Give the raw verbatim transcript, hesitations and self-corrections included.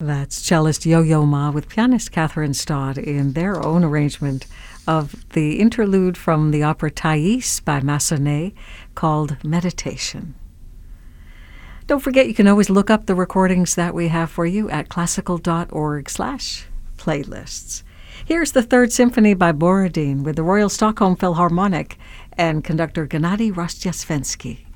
That's cellist Yo-Yo Ma with pianist Catherine Stott in their own arrangement of the interlude from the opera Thais by Massenet called Meditation. Don't forget, you can always look up the recordings that we have for you at classical.org slash playlists. Here's the Third Symphony by Borodin with the Royal Stockholm Philharmonic and conductor Gennady Rozhdestvensky.